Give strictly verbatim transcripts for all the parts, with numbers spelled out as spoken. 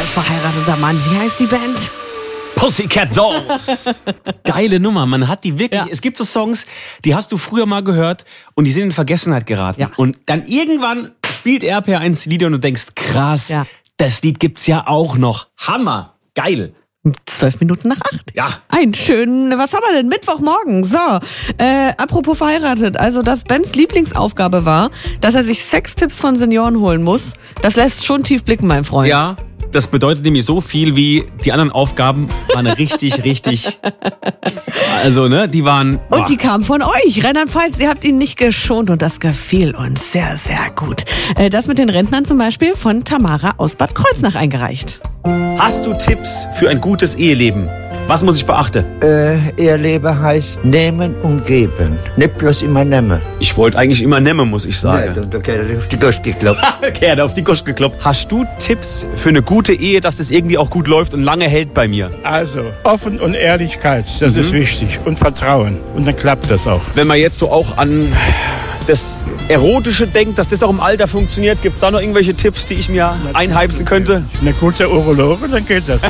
als verheirateter Mann. Wie heißt die Band? Pussycat Dolls. Geile Nummer. Man hat die wirklich. Ja. Es gibt so Songs, die hast du früher mal gehört und die sind in Vergessenheit geraten. Ja. Und dann irgendwann spielt R P R eins Lieder und du denkst, krass, Ja. das Lied gibt's ja auch noch. Hammer. Geil. Zwölf Minuten nach acht. Ja. Einen schönen, was haben wir denn? Mittwochmorgen. So, äh, apropos verheiratet. Also, dass Bens Lieblingsaufgabe war, dass er sich Sextipps von Senioren holen muss, das lässt schon tief blicken, mein Freund. Ja. Das bedeutet nämlich so viel wie die anderen Aufgaben waren richtig, richtig. Also, ne, die waren. Boah. Und die kamen von euch, Rheinland-Pfalz. Ihr habt ihn nicht geschont und das gefiel uns sehr, sehr gut. Äh, das mit den Rentnern zum Beispiel von Tamara aus Bad Kreuznach eingereicht. Hast du Tipps für ein gutes Eheleben? Was muss ich beachten? Äh, Eheleben heißt nehmen und geben. Nicht bloß immer nehmen. Ich wollte eigentlich immer nehmen, muss ich sagen. Nee, da, da geht er auf die Gosch geklopft. Okay, hat auf die Gosch gekloppt. Hast du Tipps für eine gute Ehe, dass das irgendwie auch gut läuft und lange hält bei mir? Also, offen und Ehrlichkeit, das Mhm. ist wichtig. Und Vertrauen. Und dann klappt das auch. Wenn man jetzt so auch an das Erotische denkt, dass das auch im Alter funktioniert, gibt es da noch irgendwelche Tipps, die ich mir einheimsen könnte? Eine gute Urologe, dann geht das.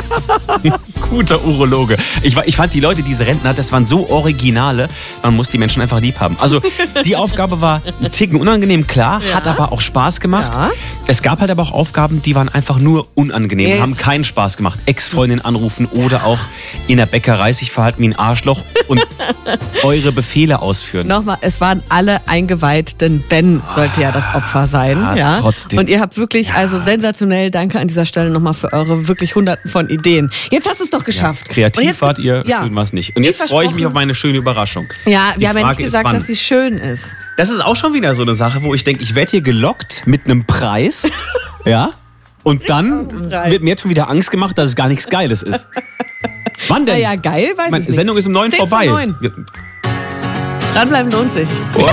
Guter Urologe. Ich, war- ich fand die Leute, diese Rentner, das waren so Originale, man muss die Menschen einfach lieb haben. Also die Aufgabe war ein Ticken unangenehm, klar, hat aber auch Spaß gemacht. Ja. Es gab halt aber auch Aufgaben, die waren einfach nur unangenehm, Jetzt- haben keinen Spaß gemacht. Ex-Freundin anrufen oder auch in der Bäckerei sich verhalten wie ein Arschloch und eure Befehle ausführen. Nochmal, es waren alle eingeweiht, denn Ben sollte ja das Opfer sein. Ja, Ja, trotzdem. Und ihr habt wirklich, also sensationell, danke an dieser Stelle nochmal für eure wirklich Hunderten von Ideen. Jetzt hast du es doch geschafft. Und Kreativ jetzt wart gibt's- ihr, ja. schön war's nicht. Und Wie jetzt freue ich mich versprochen. auf meine schöne Überraschung. Ja, Die wir haben ja nicht Frage ist, gesagt, wann? dass sie schön ist. Das ist auch schon wieder so eine Sache, wo ich denke, ich werde hier gelockt mit einem Preis. Ja. Und dann Preis. wird mir jetzt schon wieder Angst gemacht, dass es gar nichts Geiles ist. Wann denn? Naja, geil, weiß Meine ich nicht. Sendung ist um neun Zehn vor vorbei. neun. Dranbleiben lohnt sich.